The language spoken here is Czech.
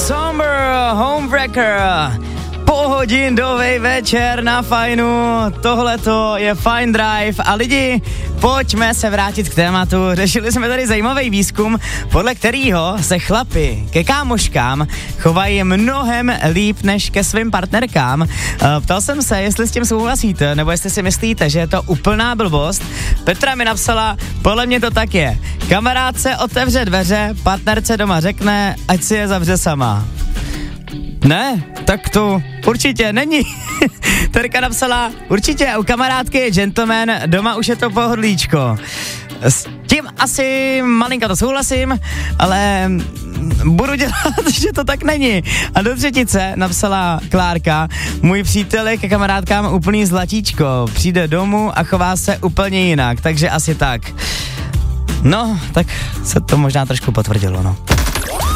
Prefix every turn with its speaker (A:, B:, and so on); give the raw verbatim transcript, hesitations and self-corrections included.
A: Somber Homebreaker. Pohodindovej večer na Fajnu, tohleto je Fine Drive a lidi, pojďme se vrátit k tématu. Řešili jsme tady zajímavý výzkum, podle kterého se chlapi ke kámoškám chovají mnohem líp než ke svým partnerkám. Ptal jsem se, jestli s tím souhlasíte, nebo jestli si myslíte, že je to úplná blbost. Petra mi napsala, podle mě to tak je. Kamarádce otevře dveře, partnerce doma řekne, ať si je zavře sama. Ne, tak to určitě není. Terka napsala, určitě u kamarádky je gentleman, doma už je to pohodlíčko. S tím asi malinka to souhlasím, ale budu dělat, že to tak není. A do třetice napsala Klárka, můj přítel je ke kamarádkám úplný zlatíčko, přijde domů a chová se úplně jinak, takže asi tak. No, tak se to možná trošku potvrdilo, no.